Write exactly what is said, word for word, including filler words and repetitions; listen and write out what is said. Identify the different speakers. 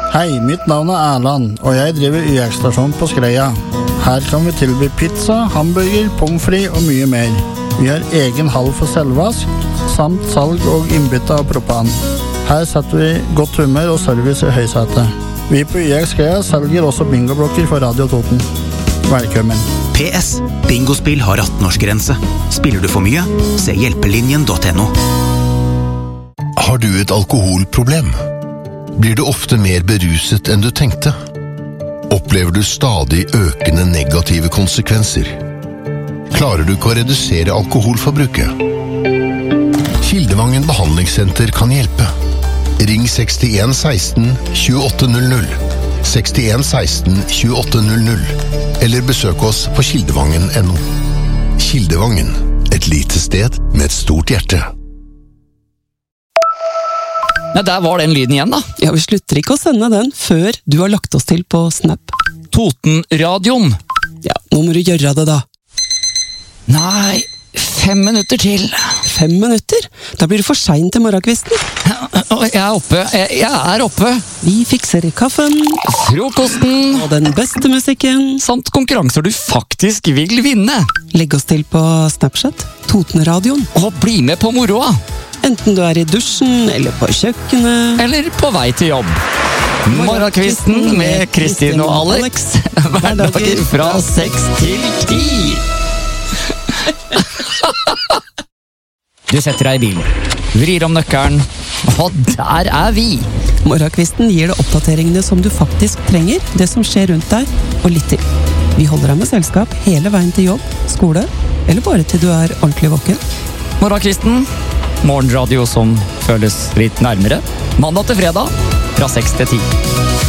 Speaker 1: Hei, mitt navn er Erland, og jeg driver Y X-stasjon på Skreia. Her kan vi tilby pizza, hamburger, pommes frites og mye mer. Vi har egen hall for selvvask, samt salg og innbytte av propan. Her setter vi godt humør og service i høysetet. Vi på Y X Skreia selger også bingoblokker for Radio Toten. Velkommen.
Speaker 2: P S. Bingospill har atten-årsgrense. Spiller du for mye? Se hjelpelinjen punktum no.
Speaker 3: Har du et alkoholproblem? Blir du ofte mer beruset enn du tenkte? Opplever du stadig økende negative konsekvenser? Klarer du ikke å redusere alkoholforbruket? Kildevangen behandlingssenter kan hjelpe. Ring sekstien seksten tjueåtte null null, sekstien seksten tjueåtte null null, eller besøk oss på kildevangen punktum no. Kildevangen, et lite sted med et stort hjerte.
Speaker 4: Ja, der var den lyden igjen da.
Speaker 5: Ja, vi slutter ikke å sende den før du har lagt oss til på Snap.
Speaker 4: Totenradioen.
Speaker 5: Ja, nå må du gjøre det da.
Speaker 4: Nei, fem minutter til.
Speaker 5: Fem minutter? Da blir det for sent til morgenkvisten.
Speaker 4: Jeg er oppe, jeg, jeg er oppe.
Speaker 5: Vi fikser kaffen.
Speaker 4: Frokosten.
Speaker 5: Og den beste musikken.
Speaker 4: Samt konkurranser du faktisk vil vinne.
Speaker 5: Legg oss til på Snapchat, Totenradioen.
Speaker 4: Og bli med på moroa.
Speaker 5: Enten du er i dusjen, eller på kjøkkenet.
Speaker 4: Eller på vei til jobb. Morgenkvisten med Kristin og Alex. Hverdager fra seks til ti. Du setter deg i bilen, vrir om nøkkelen, og der er vi.
Speaker 5: Morgenkvisten gir deg oppdateringene som du faktisk trenger, det som skjer rundt deg, og litt til. Vi holder deg med selskap hele veien til jobb, skole, eller bare til du er ordentlig våken.
Speaker 4: Morgenkvisten, morgenradio som føles litt nærmere. Mandag til fredag, fra seks til ti.